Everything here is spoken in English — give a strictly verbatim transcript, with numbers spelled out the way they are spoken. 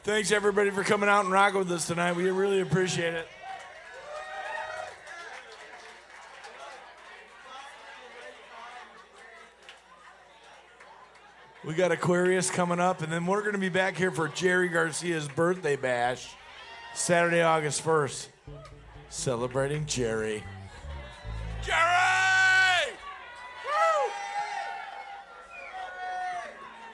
Thanks, everybody, for coming out and rocking with us tonight. We really appreciate it. We got Aquarius coming up, and then we're going to be back here for Jerry Garcia's birthday bash, Saturday, August first. Celebrating Jerry. Jerry!